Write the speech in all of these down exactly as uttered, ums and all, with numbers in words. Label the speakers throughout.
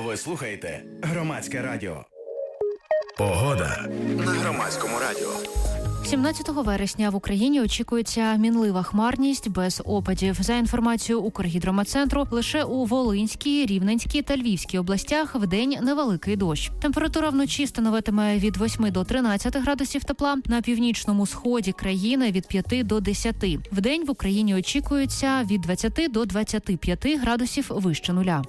Speaker 1: Ви слухаєте Громадське радіо. Погода на Громадському радіо.
Speaker 2: сімнадцятого вересня в Україні очікується мінлива хмарність без опадів. За інформацією Укргідрометцентру, лише у Волинській, Рівненській та Львівській областях вдень невеликий дощ. Температура вночі становитиме від восьми до тринадцяти градусів тепла, на північному сході країни від п'яти до десяти. Вдень в Україні очікується від двадцяти до двадцяти п'яти градусів вище нуля.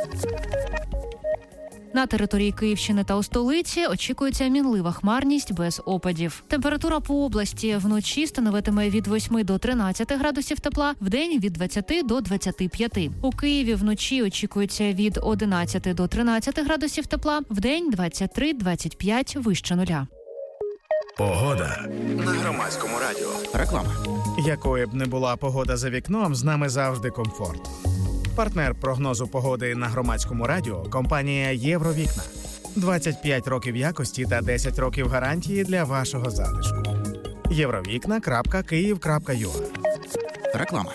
Speaker 2: На території Київщини та у столиці очікується мінлива хмарність без опадів. Температура по області вночі становитиме від восьми до тринадцяти градусів тепла, вдень від двадцяти до двадцяти п'яти. У Києві вночі очікується від одинадцяти до тринадцяти градусів тепла, вдень двадцять три - двадцять п'ять вище нуля.
Speaker 1: Погода на Громадському радіо.
Speaker 3: Реклама.
Speaker 4: Якою б не була погода за вікном, з нами завжди комфорт. Партнер прогнозу погоди на Громадському радіо – компанія «Євровікна». двадцять п'ять років якості та десять років гарантії для вашого затишку. євровікна крапка київ крапка ю а.
Speaker 3: Реклама.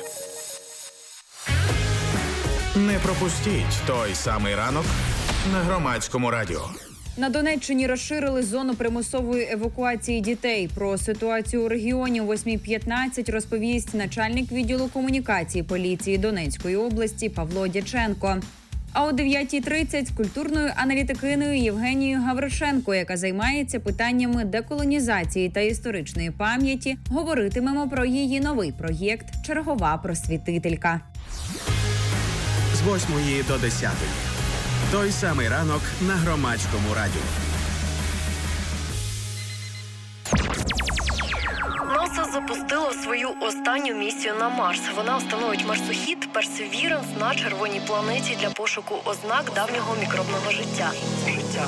Speaker 1: Не пропустіть той самий ранок на Громадському радіо.
Speaker 5: На Донеччині розширили зону примусової евакуації дітей. Про ситуацію у регіоні о восьмій п'ятнадцять розповість начальник відділу комунікації поліції Донецької області Павло Дяченко. А о дев'ятій тридцять з культурною аналітикиною Євгенією Гавришенко, яка займається питаннями деколонізації та історичної пам'яті, говоритимемо про її новий проєкт «Чергова просвітителька».
Speaker 1: З восьмої до десятої. Той самий ранок на Громадському радіо.
Speaker 6: НАСА запустило свою останню місію на Марс. Вона встановить марсохід Perseverance на червоній планеті для пошуку ознак давнього мікробного життя. Життя.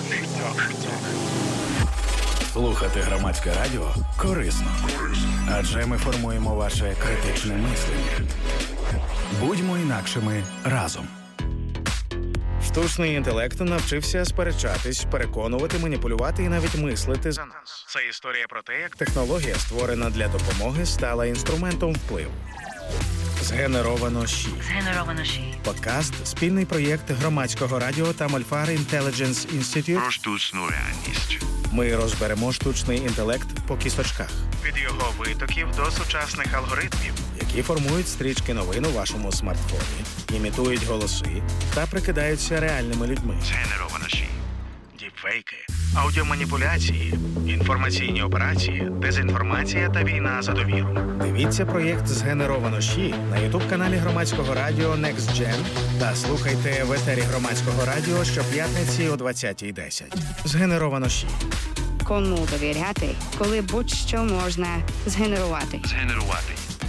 Speaker 1: Слухати Громадське радіо корисно. Адже ми формуємо ваше критичне мислення. Будьмо інакшими разом.
Speaker 4: Штучний інтелект навчився сперечатись, переконувати, маніпулювати і навіть мислити за нас. Це історія про те, як технологія, створена для допомоги, стала інструментом впливу. Згенеровано ЩІ.
Speaker 6: Згенеровано ЩІ.
Speaker 4: Подкаст – спільний проєкт Громадського радіо та Мольфар Intelligence Institute.
Speaker 7: Про штучну реальність.
Speaker 4: Ми розберемо штучний інтелект по кісочках. Від його витоків до сучасних алгоритмів, які формують стрічки новин у вашому смартфоні, імітують голоси та прикидаються реальними людьми.
Speaker 7: Згенеровано ЩІ.
Speaker 4: Діпфейки, аудіоманіпуляції, інформаційні операції, дезінформація та війна за довіру. Дивіться проєкт «Згенеровано ЩІ» на ютуб-каналі Громадського радіо Next Gen та слухайте в етері Громадського радіо щоп'ятниці о двадцятій десять. «Згенеровано ЩІ».
Speaker 8: Кому довіряти, коли будь-що можна згенерувати.
Speaker 7: Згенерувати.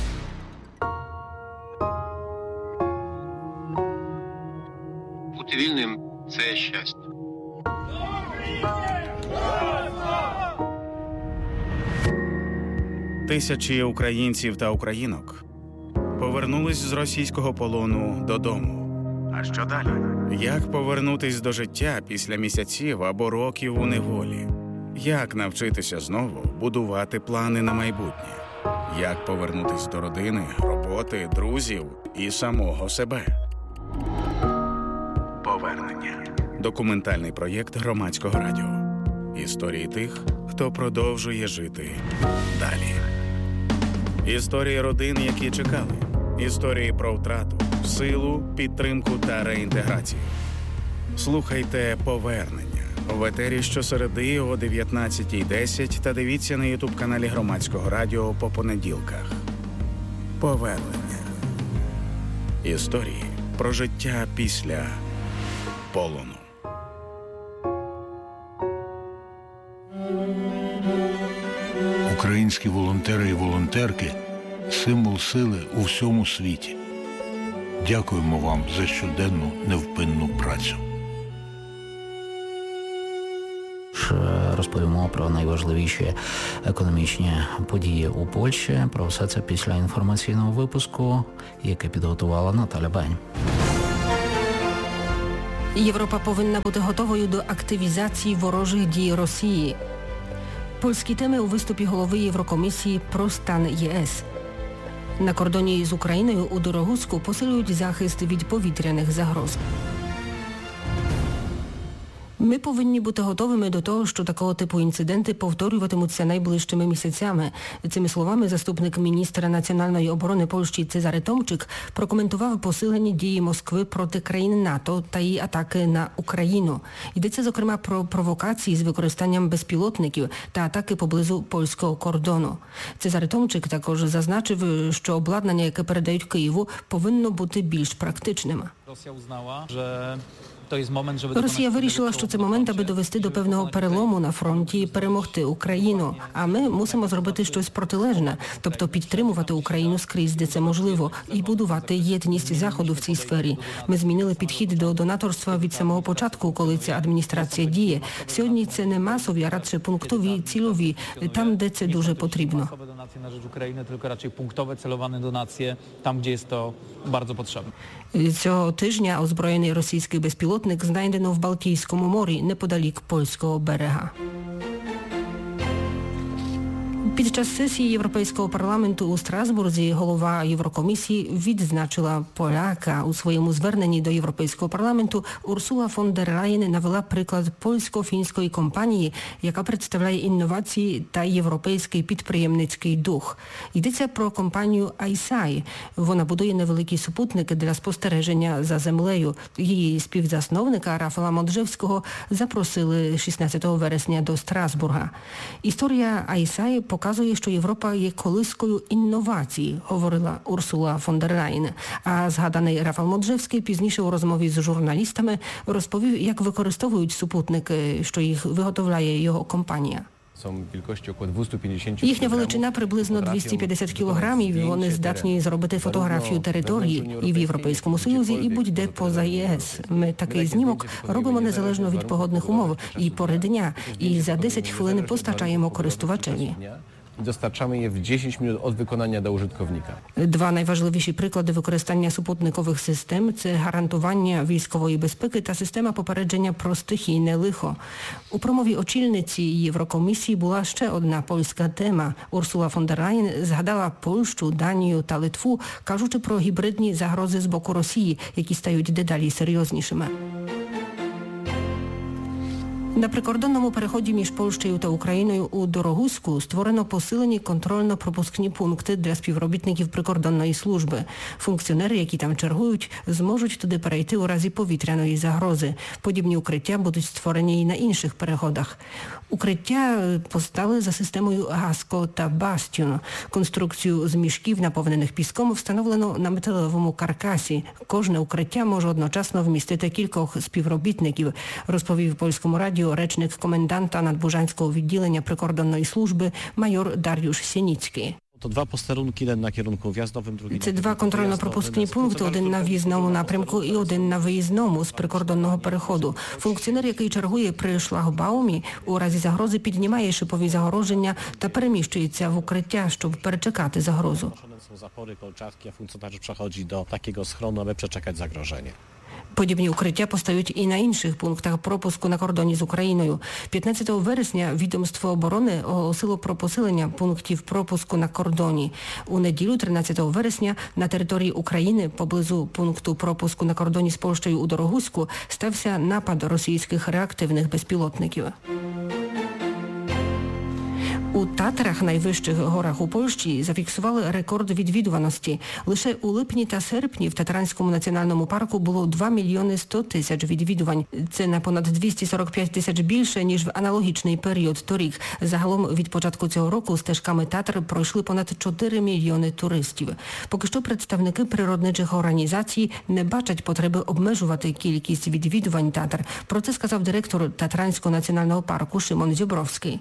Speaker 9: Бути вільним – це щастя.
Speaker 4: Тисячі українців та українок повернулись з російського полону додому. А що далі? Як повернутись до життя після місяців або років у неволі? Як навчитися знову будувати плани на майбутнє? Як повернутись до родини, роботи, друзів і самого себе? Повернення. Документальний проєкт Громадського радіо. Історії тих, хто продовжує жити далі. Історії родин, які чекали. Історії про втрату, силу, підтримку та реінтеграцію. Слухайте «Повернення» в етері щосереди о дев'ятнадцятій десять та дивіться на ютуб-каналі Громадського радіо по понеділках. Повернення. Історії про життя після полону.
Speaker 10: Українські волонтери і волонтерки – символ сили у всьому світі. Дякуємо вам за щоденну невпинну працю.
Speaker 11: Розповімо про найважливіші економічні події у Польщі. Про все це після інформаційного випуску, який підготувала Наталя Бань.
Speaker 12: Європа повинна бути готовою до активізації ворожих дій Росії. Польські теми у виступі голови Єврокомісії про стан ЄС. На кордоні з Україною у Дорогуську посилюють захист від повітряних загроз. Ми повинні бути готовими до того, що такого типу інциденти повторюватимуться найближчими місяцями. Цими словами заступник міністра національної оборони Польщі Цезарий Томчик прокоментував посилені дії Москви проти країн НАТО та її атаки на Україну. Йдеться, зокрема, про провокації з використанням безпілотників та атаки поблизу польського кордону. Цезарий Томчик також зазначив, що обладнання, яке передають Києву, повинно бути більш практичним.
Speaker 3: Росія узнала, що
Speaker 12: Росія вирішила, що це момент, аби довести до певного перелому на фронті і перемогти Україну. А ми мусимо зробити щось протилежне, тобто підтримувати Україну скрізь, де це можливо, і будувати єдність Заходу в цій сфері. Ми змінили підхід до донаторства від самого початку, коли ця адміністрація діє. Сьогодні це не масові, а радше пунктові, цільові, там, де це дуже потрібно.
Speaker 3: На rzecz України, tylko raczej punktowe, celowane donacje tam, gdzie jest to bardzo potrzebne.
Speaker 12: Цього тижня озброєний російський безпілотник знайдено в Балтійському морі неподалік польського берега. Під час сесії Європейського парламенту у Страсбурзі голова Єврокомісії відзначила поляка. У своєму зверненні до Європейського парламенту Урсула фон дер Ляєн навела приклад польсько-фінської компанії, яка представляє інновації та європейський підприємницький дух. Йдеться про компанію айсай. Вона будує невеликі супутники для спостереження за землею. Її співзасновника Рафала Моджевського запросили шістнадцятого вересня до Страсбурга. Історія айсай показує, Показує, що Європа є колискою інновацій, говорила Урсула фон дер Ляєн. А згаданий Рафал Моджевський пізніше у розмові з журналістами розповів, як використовують супутники, що їх виготовляє його компанія. Їхня величина приблизно двісті п'ятдесят кілограмів, вони здатні зробити фотографію території і в Європейському Союзі, і будь-де поза ЄС. Ми такий знімок робимо незалежно від погодних умов і пори дня, і за десять хвилин постачаємо користувачеві.
Speaker 13: Dostarczamy je w dziesięć minut od wykonania do użytkownika.
Speaker 12: Два найважливіші приклади використання супутникових систем – це гарантування військової безпеки та система попередження про стихійне лихо. У промові очільниці Єврокомісії була ще одна польська тема. Урсула фон дер Ляєн згадала Польщу, Данію та Литву, кажучи про гібридні загрози з боку Росії, які стають дедалі серйознішими. На прикордонному переході між Польщею та Україною у Дорогуську створено посилені контрольно-пропускні пункти для співробітників прикордонної служби. Функціонери, які там чергують, зможуть туди перейти у разі повітряної загрози. Подібні укриття будуть створені і на інших переходах. Укриття постали за системою Гаско та Бастіон. Конструкцію з мішків, наповнених піском, встановлено на металевому каркасі. Кожне укриття може одночасно вмістити кількох співробітників, розповів Польському радіо речник коменданта надбужанського відділення прикордонної служби майор Дар'юш Сініцький.
Speaker 13: To dwa posterunki, jeden na kierunku wjazdowym, drugi
Speaker 12: Це два контрольно-пропускні пункти, один на в'їзному напрямку і один на виїзному з прикордонного переходу. Функціонер, який чергує при шлагбаумі, у разі загрози піднімає шипові загороження та переміщується в укриття, щоб перечекати загрозу.
Speaker 13: Są zapory, kolczatki, a funkcjonariusz przechodzi do takiego schronu, aby przeczekać zagrożenie.
Speaker 12: Подібні укриття постають і на інших пунктах пропуску на кордоні з Україною. п'ятнадцятого вересня відомство оборони оголосило про посилення пунктів пропуску на кордоні. У неділю, тринадцятого вересня, на території України поблизу пункту пропуску на кордоні з Польщею у Дорогуську стався напад російських реактивних безпілотників. У Татрах, найвищих горах у Польщі, зафіксували рекорд відвідуваності. Лише у липні та серпні в Татранському національному парку було два мільйони сто тисяч відвідувань. Це на понад двісті сорок п'ять тисяч більше, ніж в аналогічний період торік. Загалом від початку цього року стежками Татр пройшли понад чотири мільйони туристів. Поки що представники природничих організацій не бачать потреби обмежувати кількість відвідувань Татр. Про це сказав директор Татранського національного парку Шимон Зюбровський.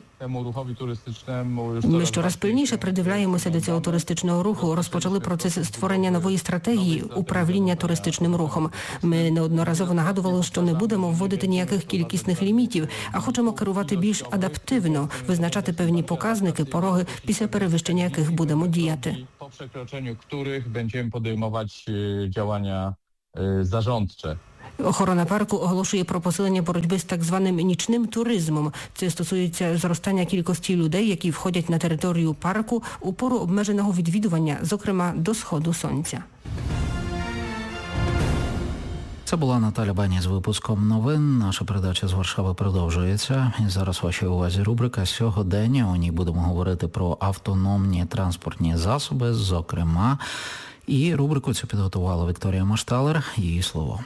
Speaker 12: Ми щораз пильніше придивляємося до цього туристичного руху. Розпочали процес створення нової стратегії управління туристичним рухом. Ми неодноразово нагадували, що не будемо вводити ніяких кількісних лімітів, а хочемо керувати більш адаптивно, визначати певні показники, пороги, після перевищення яких будемо діяти.
Speaker 14: По przekroczeniu których będziemy podejmować działania zarządcze.
Speaker 12: Охорона парку оголошує про посилення боротьби з так званим нічним туризмом. Це стосується зростання кількості людей, які входять на територію парку у пору обмеженого відвідування, зокрема до сходу сонця.
Speaker 11: Це була Наталя Бані з випуском новин. Наша передача з Варшави продовжується. І зараз вашій увазі рубрика «Сьогодення». У ній будемо говорити про автономні транспортні засоби, зокрема. І рубрику цю підготувала Вікторія Машталер. Її слово.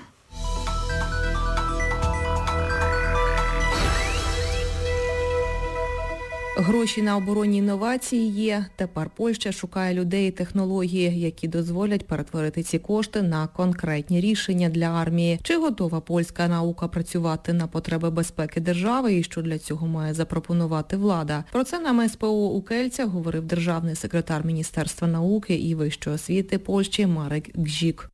Speaker 15: Гроші на оборонні інновації є. Тепер Польща шукає людей і технології, які дозволять перетворити ці кошти на конкретні рішення для армії. Чи готова польська наука працювати на потреби безпеки держави і що для цього має запропонувати влада? Про це на ем ес пе о у Кельцях говорив державний секретар Міністерства науки і вищої освіти Польщі Марек Гжік.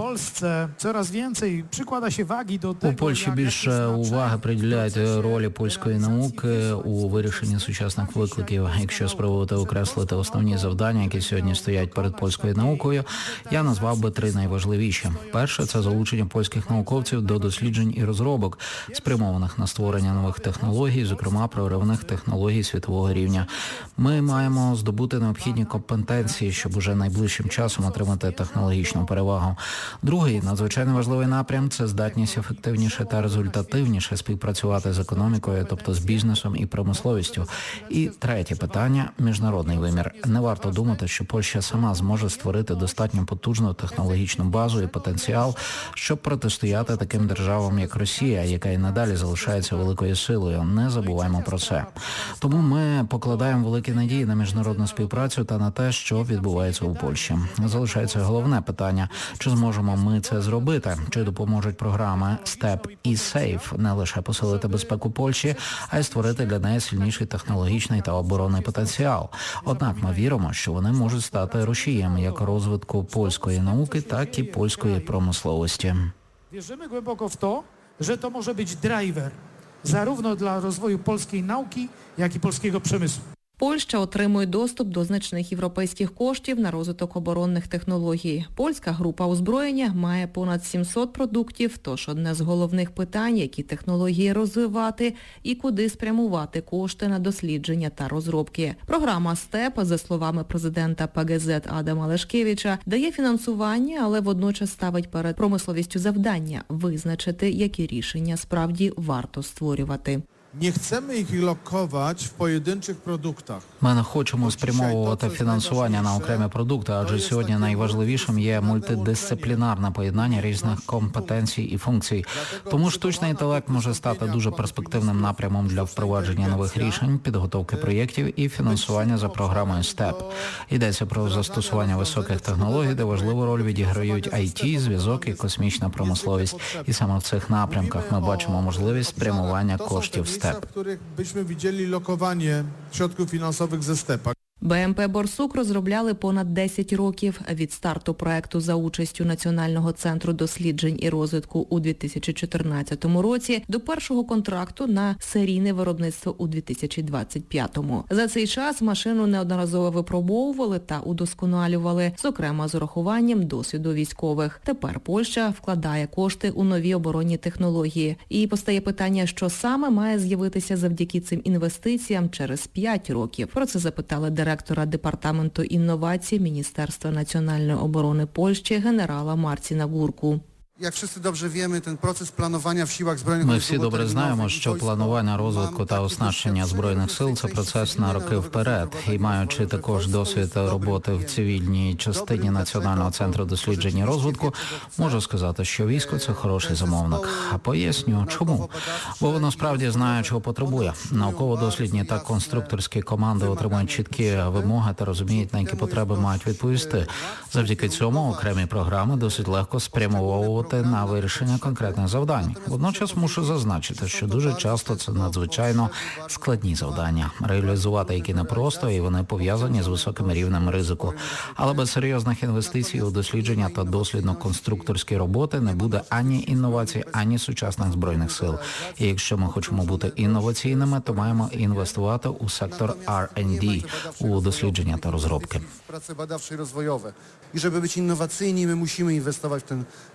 Speaker 11: У Польщі більше уваги приділяють ролі польської науки у вирішенні сучасних викликів. Якщо спробувати окреслити основні завдання, які сьогодні стоять перед польською наукою, я назвав би три найважливіші. Перше – це залучення польських науковців до досліджень і розробок, спрямованих на створення нових технологій, зокрема проривних технологій світового рівня. Ми маємо здобути необхідні компетенції, щоб уже найближчим часом отримати технологічну перевагу. Другий надзвичайно важливий напрям – це здатність ефективніше та результативніше співпрацювати з економікою, тобто з бізнесом і промисловістю. І третє питання – міжнародний вимір. Не варто думати, що Польща сама зможе створити достатньо потужну технологічну базу і потенціал, щоб протистояти таким державам, як Росія, яка і надалі залишається великою силою. Не забуваємо про це. Тому ми покладаємо великі надії на міжнародну співпрацю та на те, що відбувається у Польщі. Залишається головне питання – чи зможемо ми це зробити? Чи допоможуть програми степ і сейф не лише посилити безпеку Польщі, а й створити для неї сильніший технологічний та оборонний потенціал? Однак ми віримо, що вони можуть стати рушієм як розвитку польської науки, так і польської промисловості.
Speaker 16: Wierzymy głęboko w to, że to może być driver zarówno dla rozwoju polskiej nauki, jak i polskiego przemysłu.
Speaker 15: Польща отримує доступ до значних європейських коштів на розвиток оборонних технологій. Польська група озброєння має понад сімсот продуктів, тож одне з головних питань, які технології розвивати і куди спрямувати кошти на дослідження та розробки. Програма степ, за словами президента пе ге зет Адама Лешкевича, дає фінансування, але водночас ставить перед промисловістю завдання визначити, які рішення справді варто створювати.
Speaker 17: Не chcemy ich lokować w pojedynczych produktach.
Speaker 11: Ми не хочемо спрямовувати фінансування на окремі продукти, адже сьогодні найважливішим є мультидисциплінарне поєднання різних компетенцій і функцій. Тому штучний інтелект може стати дуже перспективним напрямом для впровадження нових рішень, підготовки проєктів і фінансування за програмою степ. Йдеться про застосування високих технологій, де важливу роль відіграють ай ті, зв'язок і космічна промисловість. І саме в цих напрямках ми бачимо можливість спрямування коштів степ.
Speaker 17: w których byśmy widzieli lokowanie środków finansowych ze stepa.
Speaker 15: Бе ем пе «Борсук» розробляли понад десять років від старту проекту за участю Національного центру досліджень і розвитку у дві тисячі чотирнадцятому році до першого контракту на серійне виробництво у дві тисячі двадцять п'ятому. За цей час машину неодноразово випробовували та удосконалювали, зокрема з урахуванням досвіду військових. Тепер Польща вкладає кошти у нові оборонні технології. І постає питання, що саме має з'явитися завдяки цим інвестиціям через п'ять років. Про це запитали директора директора Департаменту інновацій Міністерства національної оборони Польщі генерала Марціна Гурку.
Speaker 18: Як всі добре знаємо, цей процес планування в силах збройних
Speaker 11: Ми всі добре знаємо, що планування розвитку та оснащення збройних сил – це процес на роки вперед. І маючи також досвід роботи в цивільній частині Національного центру досліджень і розвитку, можу сказати, що військо – це хороший замовник. А поясню, чому? Бо воно справді знає, чого потребує. Науково-дослідні та конструкторські команди отримують чіткі вимоги та розуміють, на які потреби мають відповісти. Завдяки цьому окремі програми досить легко спрямовувати на вирішення конкретних завдань. Водночас мушу зазначити, що дуже часто це надзвичайно складні завдання, реалізувати які непросто, і вони пов'язані з високим рівнем ризику. Але без серйозних інвестицій у дослідження та дослідно-конструкторські роботи не буде ані інновацій, ані сучасних збройних сил. І якщо ми хочемо бути інноваційними, то маємо інвестувати у сектор ар енд ді, у дослідження та розробки.
Speaker 18: Prace badawcze i rozwojowe. I żeby być innowacyjni, my musimy inwestować w ten sektor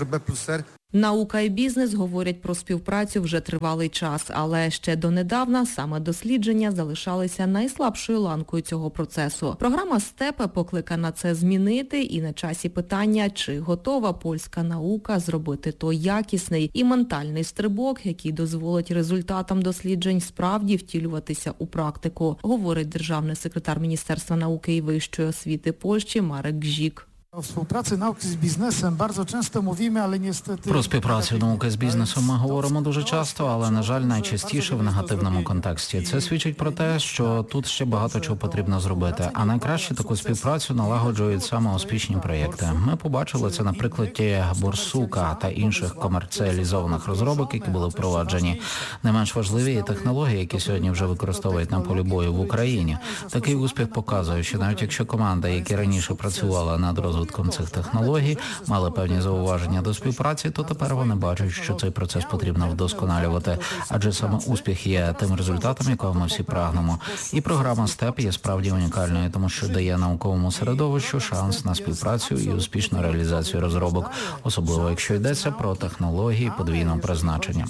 Speaker 18: sektor B plus R.
Speaker 15: Наука і бізнес говорять про співпрацю вже тривалий час, але ще донедавна саме дослідження залишалися найслабшою ланкою цього процесу. Програма «Степ» покликана це змінити, і на часі питання, чи готова польська наука зробити той якісний і ментальний стрибок, який дозволить результатам досліджень справді втілюватися у практику, говорить державний секретар Міністерства науки і вищої освіти Польщі Марек Gzik.
Speaker 16: O współpracy nauki z biznesem bardzo często mówimy, ale niestety...
Speaker 11: Про співпрацю науки з бізнесом ми говоримо дуже часто, але, на жаль, найчастіше в негативному контексті. Це свідчить про те, що тут ще багато чого потрібно зробити. А найкраще таку співпрацю налагоджують саме успішні проєкти. Ми побачили це на прикладі Борсука та інших комерціалізованих розробок, які були впроваджені. Не менш важливі і технології, які сьогодні вже використовують на полі бою в Україні. Такий успіх показує, що навіть якщо команда, які раніше працювала над розвитком цих технологій, мали певні зауваження до співпраці, то тепер вони бачать, що цей процес потрібно вдосконалювати, адже саме успіх є тим результатом, якого ми всі прагнемо. І програма «Степ» є справді унікальною, тому що дає науковому середовищу шанс на співпрацю і успішну реалізацію розробок, особливо якщо йдеться про технології подвійного призначення.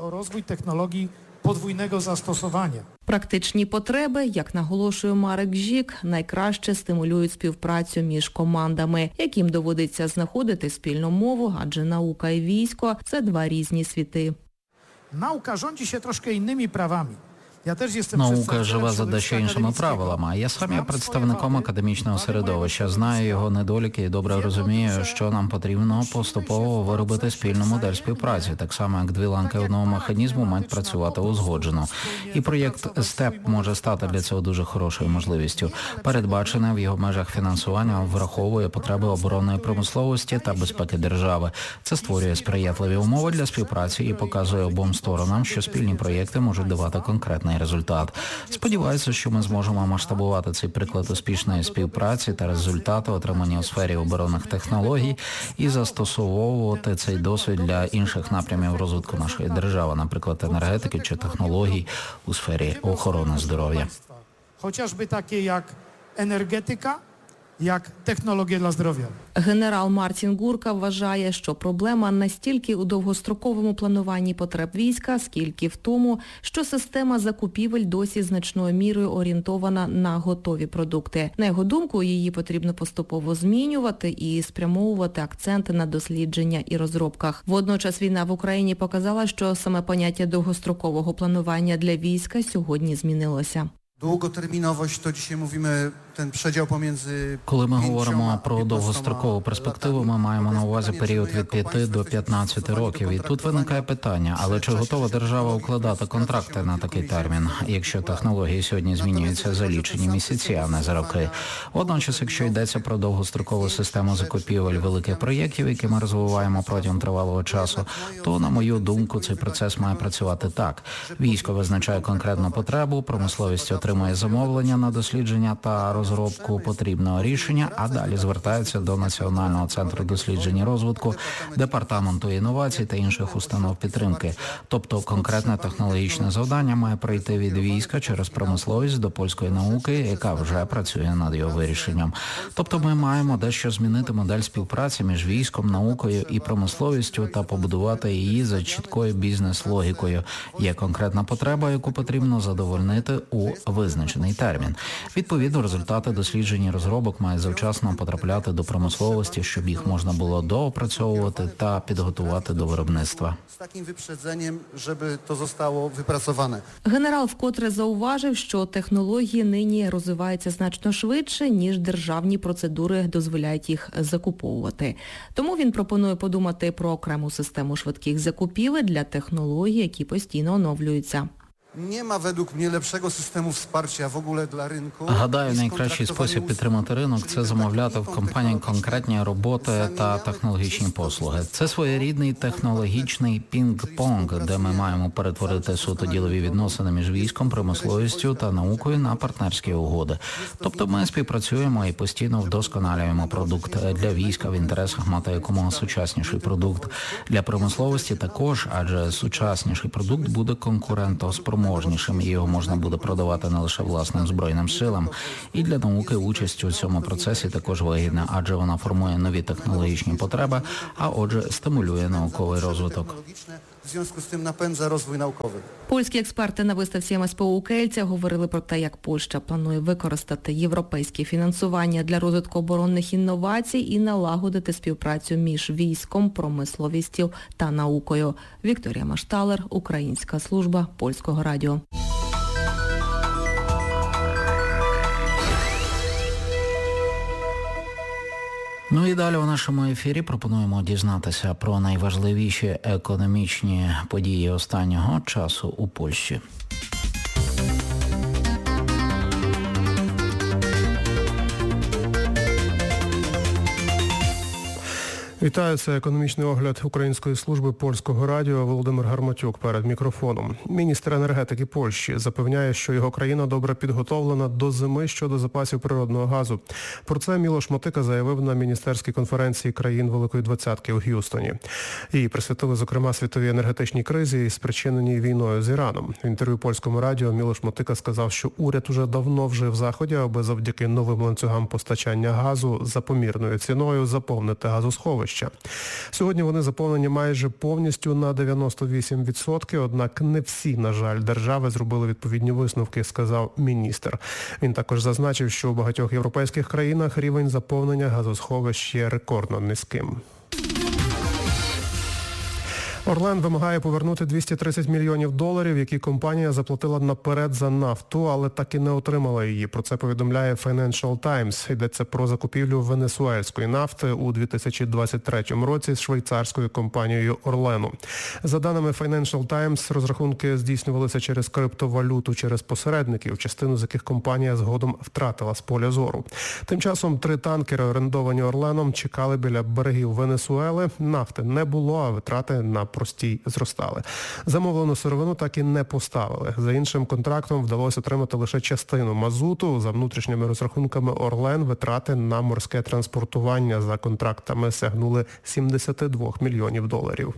Speaker 16: Podwójnego zastosowania.
Speaker 15: Практичні потреби, як наголошує Марек Gzik, найкраще стимулюють співпрацю між командами, яким доводиться знаходити спільну мову, адже наука і військо – це два різні світи.
Speaker 16: Наука rządzi się troszkę innymi prawami.
Speaker 11: Наука живе за дещо іншими правилами, а я сам є представником академічного середовища, знаю його недоліки і добре розумію, що нам потрібно поступово виробити спільну модель співпраці, так само як дві ланки одного механізму мають працювати узгоджено. І проєкт «Степ» може стати для цього дуже хорошою можливістю. Передбачене в його межах фінансування враховує потреби оборонної промисловості та безпеки держави. Це створює сприятливі умови для співпраці і показує обом сторонам, що спільні проєкти можуть давати конкретний результат. Сподіваюся, що ми зможемо масштабувати цей приклад успішної співпраці та результати, отримані у сфері оборонних технологій, і застосовувати цей досвід для інших напрямів розвитку нашої держави, наприклад, енергетики чи технологій у сфері охорони здоров'я.
Speaker 16: Хоча б такі, як енергетика, як технологія для здоров'я.
Speaker 15: Генерал Мартін Гурка вважає, що проблема не стільки у довгостроковому плануванні потреб війська, скільки в тому, що система закупівель досі значною мірою орієнтована на готові продукти. На його думку, її потрібно поступово змінювати і спрямовувати акценти на дослідження і розробках. Водночас війна в Україні показала, що саме поняття довгострокового планування для війська сьогодні змінилося.
Speaker 18: Długoterminowość to dzisiaj mówimy ten przedział pomiędzy...
Speaker 11: Коли ми говоримо про довгострокову перспективу, ми маємо на увазі період від п'яти до п'ятнадцяти років. І тут виникає питання, але чи готова держава укладати контракти на такий термін, якщо технології сьогодні змінюються за лічені місяці, а не за роки? Водночас, якщо йдеться про довгострокову систему закупівель великих проєктів, які ми розвиваємо протягом тривалого часу, то, на мою думку, цей процес має працювати так. Військо визначає конкретну потребу, промисловість отримує замовлення на дослідження та розробку потрібного рішення, а далі звертається до Національного центру досліджень і розвитку, Департаменту інновацій та інших установ підтримки. Тобто конкретне технологічне завдання має пройти від війська через промисловість до польської науки, яка вже працює над його вирішенням. Тобто ми маємо дещо змінити модель співпраці між військом, наукою і промисловістю та побудувати її за чіткою бізнес-логікою. Є конкретна потреба, яку потрібно задовольнити у визначений термін. Відповідно, результати досліджень і розробок мають завчасно потрапляти до промисловості, щоб їх можна було доопрацьовувати та підготувати до виробництва.
Speaker 18: З таким випредzeniem, щоб то zostało wypracowane.
Speaker 15: Генерал вкотре зауважив, що технології нині розвиваються значно швидше, ніж державні процедури дозволяють їх закуповувати. Тому він пропонує подумати про окрему систему швидких закупівель для технологій, які постійно оновлюються.
Speaker 18: Нема, według mnie, lepszego systemu wsparcia w ogóle dla rynku.
Speaker 11: Гадаю, найкращий спосіб підтримати ринок – це замовляти в компанії конкретні роботи та технологічні послуги. Це своєрідний технологічний пінг-понг, де ми маємо перетворити суто ділові відносини між військом, промисловістю та наукою на партнерські угоди. Тобто ми співпрацюємо і постійно вдосконалюємо продукт. Для війська в інтересах мати якомога сучасніший продукт. Для промисловості також, адже сучасніший продукт буде конкурентоспроможніший спроможнішим, і його можна буде продавати не лише власним збройним силам. І для науки участь у цьому процесі також вигідна, адже вона формує нові технологічні потреби, а отже стимулює науковий розвиток.
Speaker 18: W związku z tym napędza rozwój naukowy.
Speaker 15: Польські експерти на виставці ем ес пе о у Кельця говорили про те, як Польща планує використати європейське фінансування для розвитку оборонних інновацій і налагодити співпрацю між військом, промисловістю та наукою. Вікторія Машталер, Українська служба Польського радіо.
Speaker 11: Ну і далі у нашому ефірі пропонуємо дізнатися про найважливіші економічні події останнього часу у Польщі.
Speaker 19: Вітаю, це економічний огляд Української служби Польського радіо. Володимир Гарматюк перед мікрофоном. Міністр енергетики Польщі запевняє, що його країна добре підготовлена до зими щодо запасів природного газу. Про це Мілош Мотика заявив на міністерській конференції країн Великої Двадцятки у Г'юстоні. Її присвятили, зокрема, світовій енергетичній кризі, спричиненій війною з Іраном. В інтерв'ю Польському радіо Мілош Мотика сказав, що уряд уже давно вжив заходи, аби завдяки новим ланцюгам постачання газу за помірною ціною заповнити газосховище. Сьогодні вони заповнені майже повністю на дев'яносто вісім відсотків, однак не всі, на жаль, держави зробили відповідні висновки, сказав міністр. Він також зазначив, що у багатьох європейських країнах рівень заповнення газосховищ є рекордно низьким. Орлен вимагає повернути двісті тридцять мільйонів доларів, які компанія заплатила наперед за нафту, але так і не отримала її. Про це повідомляє Financial Times. Йдеться про закупівлю венесуельської нафти у дві тисячі двадцять третьому році з швейцарською компанією Орлену. За даними Financial Times, розрахунки здійснювалися через криптовалюту, через посередників, частину з яких компанія згодом втратила з поля зору. Тим часом три танкери, орендовані Орленом, чекали біля берегів Венесуели. Нафти не було, а витрати на простій зростали. Замовлену сировину так і не поставили. За іншим контрактом вдалося отримати лише частину мазуту. За внутрішніми розрахунками Орлен витрати на морське транспортування за контрактами сягнули сімдесят два мільйонів доларів.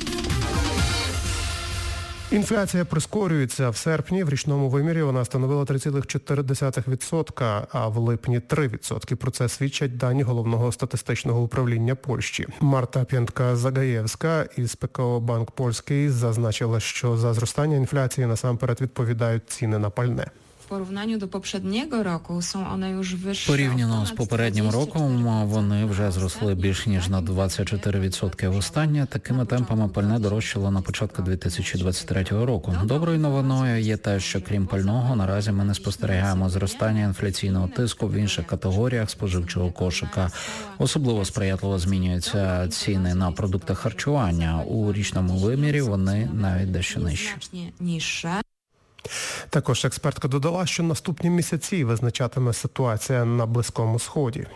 Speaker 19: Інфляція прискорюється. В серпні в річному вимірі вона становила три цілих чотири десятих відсотка, а в липні три відсотки. Про це свідчать дані Головного статистичного управління Польщі. Марта П'єнтка-Загаєвська із пе ка о Банк Польський зазначила, що за зростання інфляції насамперед відповідають ціни на пальне.
Speaker 20: Порівнянню до попереднього року вони вже вищі.
Speaker 11: Порівняно з попереднім роком вони вже зросли більш ніж на двадцять чотири відсотки. Востаннє такими темпами пальне дорожчало на початку дві тисячі двадцять третього року. Доброю новиною є те, що крім пального, наразі ми не спостерігаємо зростання інфляційного тиску в інших категоріях споживчого кошика. Особливо сприятливо змінюються ціни на продукти харчування. У річному вимірі вони навіть дещо нижчі.
Speaker 19: Також експертка додала, що наступні місяці визначатиме ситуація на Близькому Сході.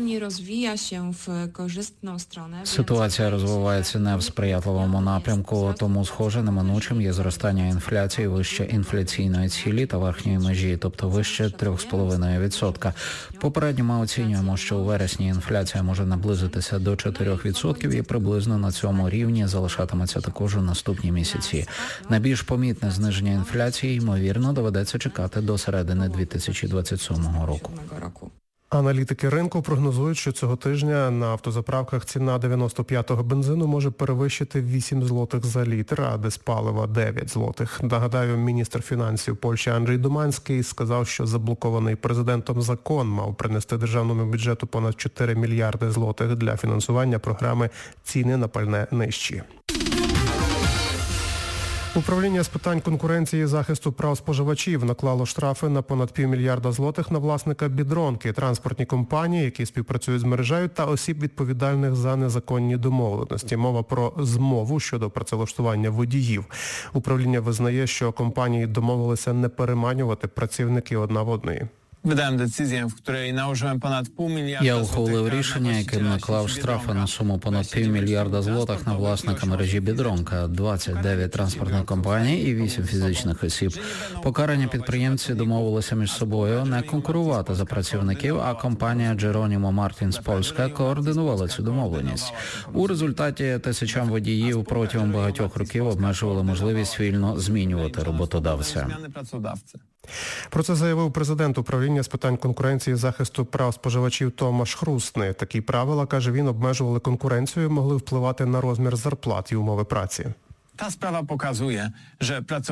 Speaker 11: Ситуація розвивається не в сприятливому напрямку, тому схоже неминучим є зростання інфляції вище інфляційної цілі та верхньої межі, тобто вище три цілих п'ять десятих відсотка. Попередньо ми оцінюємо, що у вересні інфляція може наблизитися до чотирьох відсотків і приблизно на цьому рівні залишатиметься також у наступні місяці. Найбільш помітне зниження інфляції, ймовірно, доведеться чекати до середини дві тисячі двадцять сьомого року.
Speaker 19: Аналітики ринку прогнозують, що цього тижня на автозаправках ціна дев'яносто п'ятого бензину може перевищити вісім злотих за літр, а диспалива дев'ять злотих. Нагадаю, міністр фінансів Польщі Анджей Думанський сказав, що заблокований президентом закон мав принести державному бюджету понад чотири мільярди злотих для фінансування програми «Ціни на пальне нижчі». Управління з питань конкуренції і захисту прав споживачів наклало штрафи на понад півмільярда злотих на власника «Бідронки», транспортні компанії, які співпрацюють з мережею, та осіб, відповідальних за незаконні домовленості. Мова про змову щодо працевлаштування водіїв. Управління визнає, що компанії домовилися не переманювати працівників одна в одної.
Speaker 21: Wydałem decyzję, w której nałożyłem ponad pół miliarda.
Speaker 11: Я ухвалив рішення, яким наклав штрафи на суму понад півмільярда злотих на власника мережі «Бідронка», двадцять дев'ять транспортних компаній і вісім фізичних осіб. Покарані підприємці домовилися між собою не конкурувати за працівників, а компанія Джеронімо Мартінс Польська координувала цю домовленість. У результаті тисячам водіїв протягом багатьох років обмежували можливість вільно змінювати роботодавця.
Speaker 19: Про це заявив президент управління з питань конкуренції і захисту прав споживачів Томаш Хрустний. Такі правила, каже він, обмежували конкуренцію і могли впливати на розмір зарплат і умови праці.
Speaker 21: Ta sprawa pokazuje, że pracownicy